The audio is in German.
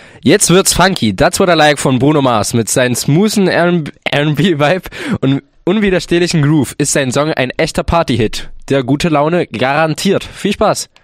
Jetzt wird's funky. That's what I like von Bruno Mars. Mit seinem smoothen R&B-Vibe und unwiderstehlichen Groove ist sein Song ein echter Party-Hit. Der gute Laune garantiert. Viel Spaß.